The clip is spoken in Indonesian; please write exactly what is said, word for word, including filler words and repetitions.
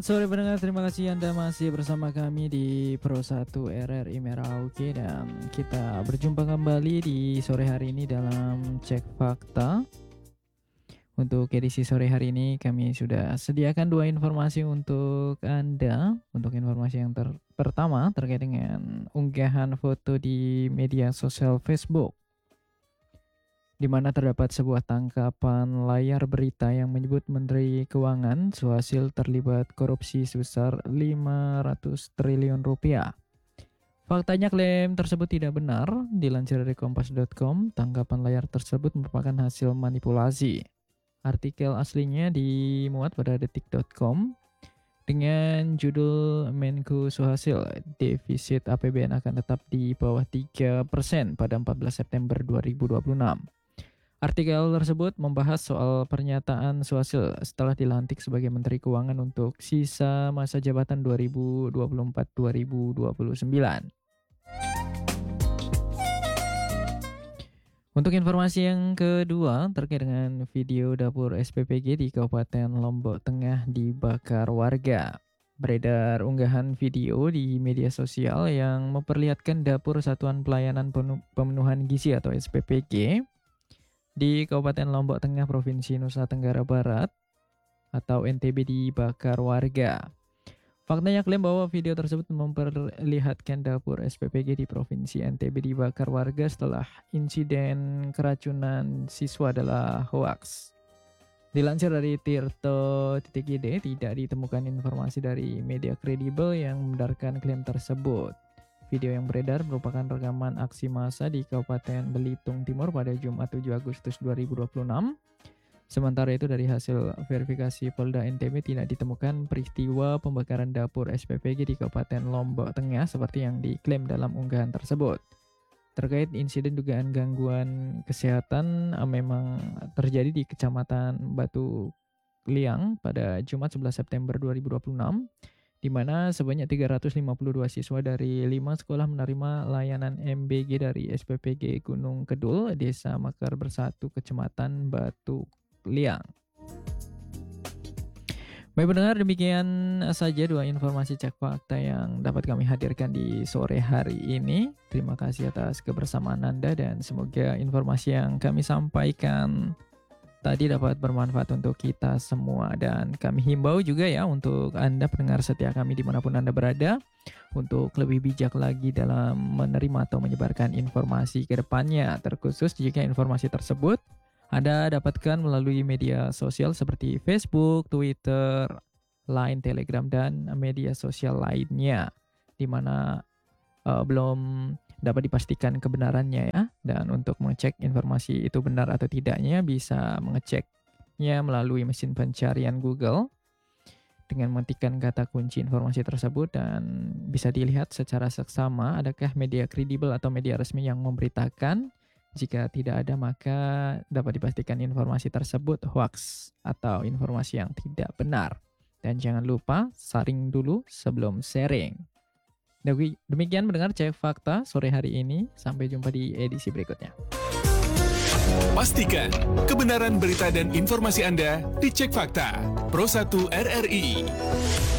Sore pendengar, terima kasih Anda masih bersama kami di Pro satu R R I Merauke dan kita berjumpa kembali di sore hari ini dalam Cek Fakta. Untuk edisi sore hari ini kami sudah sediakan dua informasi untuk Anda. Untuk informasi yang ter pertama terkait dengan unggahan foto di media sosial Facebook, di mana terdapat sebuah tangkapan layar berita yang menyebut Menteri Keuangan Suhasil terlibat korupsi sebesar lima ratus triliun rupiah. Faktanya klaim tersebut tidak benar. Dilansir dari kompas titik com, tangkapan layar tersebut merupakan hasil manipulasi. Artikel aslinya dimuat pada detik titik com dengan judul Menku Suhasil, defisit A P B N akan tetap di bawah tiga persen pada empat belas September dua ribu dua puluh enam. Artikel tersebut membahas soal pernyataan Suhasil setelah dilantik sebagai Menteri Keuangan untuk sisa masa jabatan dua ribu dua puluh empat sampai dua ribu dua puluh sembilan. Untuk informasi yang kedua terkait dengan video dapur S P P G di Kabupaten Lombok Tengah dibakar warga. Beredar unggahan video di media sosial yang memperlihatkan dapur Satuan Pelayanan Pemenuhan Gizi atau S P P G di Kabupaten Lombok Tengah, Provinsi Nusa Tenggara Barat atau N T B dibakar warga. Faktanya klaim bahwa video tersebut memperlihatkan dapur S P P G di Provinsi N T B dibakar warga setelah insiden keracunan siswa adalah hoaks. Dilansir dari tirto titik i d, tidak ditemukan informasi dari media kredibel yang membenarkan klaim tersebut. Video yang beredar merupakan rekaman aksi massa di Kabupaten Belitung Timur pada Jumat tujuh Agustus dua ribu dua puluh enam. Sementara itu dari hasil verifikasi Polda N T B tidak ditemukan peristiwa pembakaran dapur S P P G di Kabupaten Lombok Tengah seperti yang diklaim dalam unggahan tersebut. Terkait insiden dugaan gangguan kesehatan memang terjadi di Kecamatan Batu Liang pada Jumat sebelas September dua ribu dua puluh enam. Di mana sebanyak tiga ratus lima puluh dua siswa dari lima sekolah menerima layanan M B G dari S P P G Gunung Kedul, Desa Makar Bersatu, Kecamatan Batu Liang. Baik pendengar, demikian saja dua informasi cek fakta yang dapat kami hadirkan di sore hari ini. Terima kasih atas kebersamaan Anda dan semoga informasi yang kami sampaikan tadi dapat bermanfaat untuk kita semua. Dan kami himbau juga ya untuk Anda pendengar setia kami dimanapun Anda berada, untuk lebih bijak lagi dalam menerima atau menyebarkan informasi ke depannya, terkhusus jika informasi tersebut Anda dapatkan melalui media sosial seperti Facebook, Twitter, Line, Telegram, dan media sosial lainnya, di mana uh, belum dapat dipastikan kebenarannya ya. Dan untuk mengecek informasi itu benar atau tidaknya bisa mengeceknya melalui mesin pencarian Google dengan mengetikkan kata kunci informasi tersebut dan bisa dilihat secara seksama adakah media kredibel atau media resmi yang memberitakan. Jika tidak ada maka dapat dipastikan informasi tersebut hoax atau informasi yang tidak benar. Dan jangan lupa saring dulu sebelum sharing. Demikian mendengar cek fakta sore hari ini. Sampai jumpa di edisi berikutnya. Pastikan kebenaran berita dan informasi Anda dicek fakta. Pro satu R R I.